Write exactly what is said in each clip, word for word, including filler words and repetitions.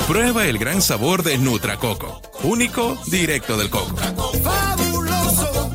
Prueba el gran sabor de Nutracoco, único, directo del coco. ¡Fabuloso!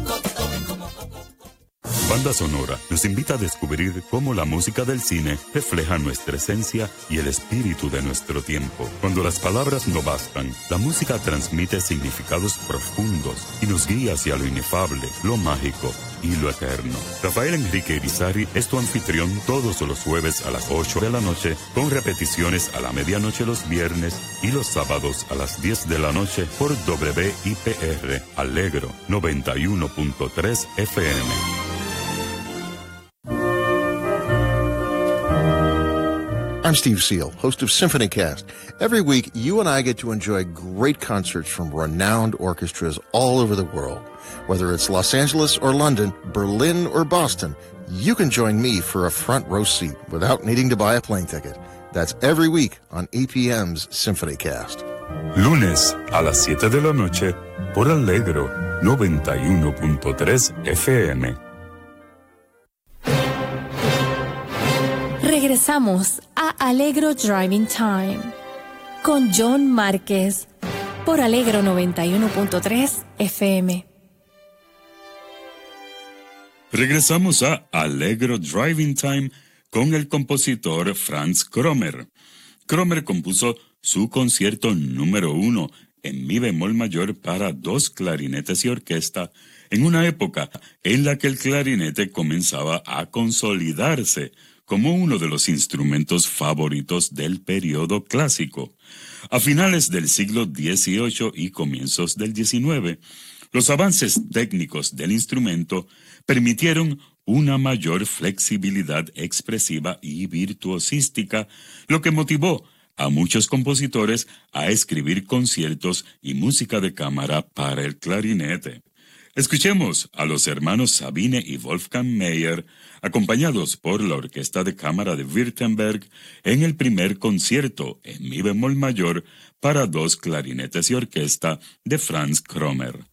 Banda Sonora nos invita a descubrir cómo la música del cine refleja nuestra esencia y el espíritu de nuestro tiempo. Cuando las palabras no bastan, la música transmite significados profundos y nos guía hacia lo inefable, lo mágico y lo eterno. Rafael Enrique Irizarry es tu anfitrión todos los jueves a las ocho de la noche, con repeticiones a la medianoche los viernes y los sábados a las diez de la noche por W I P R Alegro noventa y uno punto tres F M. I'm Steve Seal, host of SymphonyCast. Every week, you and I get to enjoy great concerts from renowned orchestras all over the world. Whether it's Los Angeles or London, Berlin or Boston, you can join me for a front row seat without needing to buy a plane ticket. That's every week on A P M's SymphonyCast. Lunes a las siete de la noche por Alegro noventa y uno punto tres F M. Regresamos a Alegro Driving Time con John Márquez por Alegro noventa y uno punto tres F M. Regresamos a Alegro Driving Time con el compositor Franz Kromer. Kromer compuso su concierto número uno en mi bemol mayor para dos clarinetes y orquesta en una época en la que el clarinete comenzaba a consolidarse como uno de los instrumentos favoritos del periodo clásico. A finales del siglo dieciocho y comienzos del diecinueve, los avances técnicos del instrumento permitieron una mayor flexibilidad expresiva y virtuosística, lo que motivó a muchos compositores a escribir conciertos y música de cámara para el clarinete. Escuchemos a los hermanos Sabine y Wolfgang Mayer, acompañados por la Orquesta de Cámara de Württemberg, en el primer concierto en mi bemol mayor para dos clarinetes y orquesta de Franz Kromer.